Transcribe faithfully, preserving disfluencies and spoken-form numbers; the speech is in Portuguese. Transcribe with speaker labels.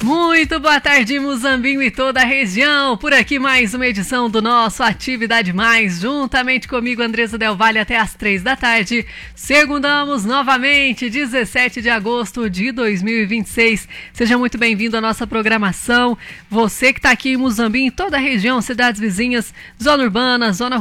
Speaker 1: Muito boa tarde, Muzambinho e toda a região. Por aqui mais uma edição do nosso Atividade Mais, juntamente comigo, Andressa Del Valle, até às três da tarde. Segundamos novamente, dezessete de agosto de dois mil e vinte e seis. Seja muito bem-vindo à nossa programação. Você que está aqui em Muzambinho e toda a região, cidades vizinhas, zona urbana, zona